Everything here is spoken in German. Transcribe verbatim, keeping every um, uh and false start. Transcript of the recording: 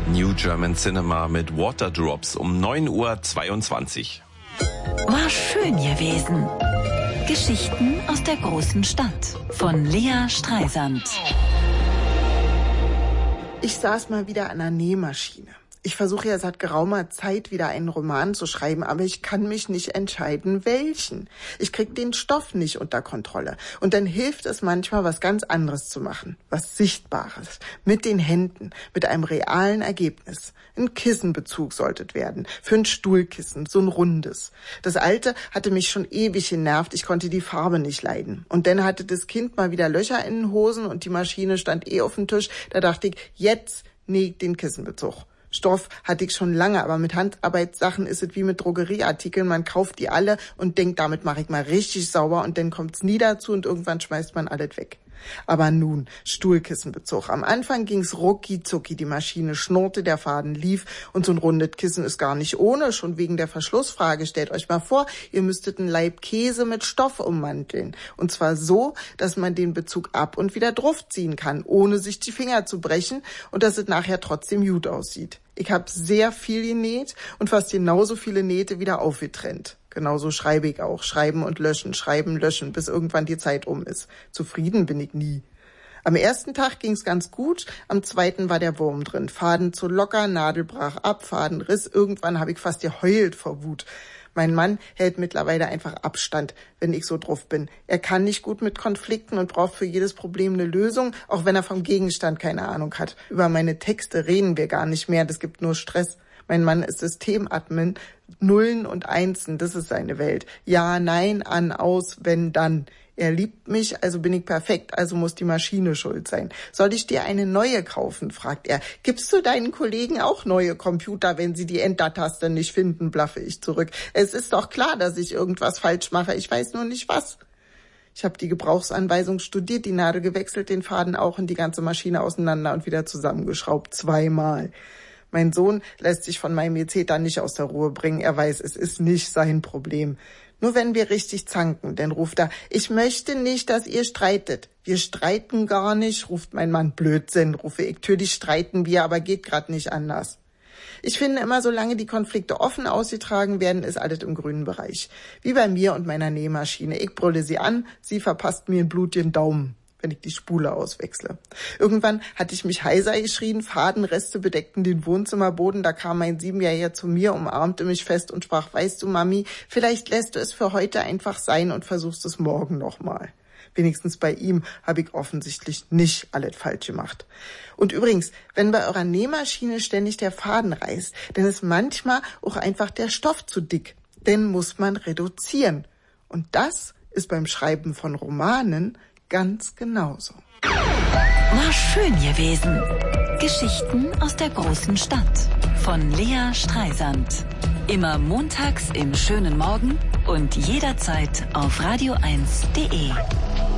New German Cinema mit Waterdrops um neun Uhr zweiundzwanzig. War schön gewesen. Geschichten aus der großen Stadt von Lea Streisand. Ich saß mal wieder an einer Nähmaschine. Ich versuche ja seit geraumer Zeit wieder einen Roman zu schreiben, aber ich kann mich nicht entscheiden, welchen. Ich krieg den Stoff nicht unter Kontrolle. Und dann hilft es manchmal, was ganz anderes zu machen. Was Sichtbares. Mit den Händen. Mit einem realen Ergebnis. Ein Kissenbezug solltet werden. Für ein Stuhlkissen. So ein rundes. Das alte hatte mich schon ewig genervt. Ich konnte die Farbe nicht leiden. Und dann hatte das Kind mal wieder Löcher in den Hosen und die Maschine stand eh auf dem Tisch. Da dachte ich, jetzt nähe ich den Kissenbezug. Stoff hatte ich schon lange, aber mit Handarbeitssachen ist es wie mit Drogerieartikeln. Man kauft die alle und denkt, damit mache ich mal richtig sauber und dann kommt's nie dazu und irgendwann schmeißt man alles weg. Aber nun, Stuhlkissenbezug. Am Anfang ging's rucki zucki, die Maschine schnurrte, der Faden lief und so ein rundes Kissen ist gar nicht ohne, schon wegen der Verschlussfrage. Stellt euch mal vor, ihr müsstet einen Laib Käse mit Stoff ummanteln. Und zwar so, dass man den Bezug ab und wieder draufziehen kann, ohne sich die Finger zu brechen und dass es nachher trotzdem gut aussieht. Ich habe sehr viel genäht und fast genauso viele Nähte wieder aufgetrennt. Genauso schreibe ich auch. Schreiben und löschen, schreiben, löschen, bis irgendwann die Zeit um ist. Zufrieden bin ich nie. Am ersten Tag ging's ganz gut, am zweiten war der Wurm drin. Faden zu locker, Nadel brach ab, Faden riss. Irgendwann habe ich fast geheult vor Wut. Mein Mann hält mittlerweile einfach Abstand, wenn ich so drauf bin. Er kann nicht gut mit Konflikten und braucht für jedes Problem eine Lösung, auch wenn er vom Gegenstand keine Ahnung hat. Über meine Texte reden wir gar nicht mehr, das gibt nur Stress. Mein Mann ist Systemadmin, Nullen und Einsen, das ist seine Welt. Ja, nein, an, aus, wenn, dann. Er liebt mich, also bin ich perfekt, also muss die Maschine schuld sein. Soll ich dir eine neue kaufen, fragt er. Gibst du deinen Kollegen auch neue Computer, wenn sie die Enter-Taste nicht finden, blaffe ich zurück. Es ist doch klar, dass ich irgendwas falsch mache, ich weiß nur nicht was. Ich habe die Gebrauchsanweisung studiert, die Nadel gewechselt, den Faden auch und die ganze Maschine auseinander und wieder zusammengeschraubt, zweimal. Mein Sohn lässt sich von meinem Gezeter nicht aus der Ruhe bringen. Er weiß, es ist nicht sein Problem. Nur wenn wir richtig zanken, dann ruft er, ich möchte nicht, dass ihr streitet. Wir streiten gar nicht, ruft mein Mann. Blödsinn, rufe ich. Natürlich streiten wir, aber geht grad nicht anders. Ich finde immer, solange die Konflikte offen ausgetragen werden, ist alles im grünen Bereich. Wie bei mir und meiner Nähmaschine. Ich brülle sie an, sie verpasst mir einen blutigen Daumen, wenn ich die Spule auswechsle. Irgendwann hatte ich mich heiser geschrien, Fadenreste bedeckten den Wohnzimmerboden, da kam mein Siebenjähriger zu mir, umarmte mich fest und sprach, weißt du, Mami, vielleicht lässt du es für heute einfach sein und versuchst es morgen nochmal. Wenigstens bei ihm habe ich offensichtlich nicht alles falsch gemacht. Und übrigens, wenn bei eurer Nähmaschine ständig der Faden reißt, dann ist manchmal auch einfach der Stoff zu dick. Den muss man reduzieren. Und das ist beim Schreiben von Romanen ganz genauso. War schön gewesen. Geschichten aus der großen Stadt von Lea Streisand. Immer montags im schönen Morgen und jederzeit auf radio eins punkt de.